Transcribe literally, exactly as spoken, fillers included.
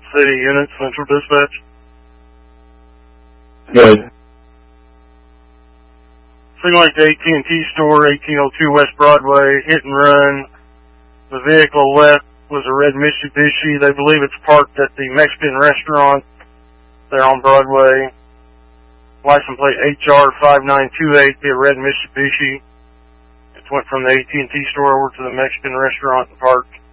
City unit, Central Dispatch. Good. Signal to A T and T store, eighteen oh two West Broadway, hit and run. The vehicle left was a red Mitsubishi. They believe it's parked at the Mexican restaurant there on Broadway. License plate H R five nine two eight, be a red Mitsubishi. It went from the A T and T store over to the Mexican restaurant and parked.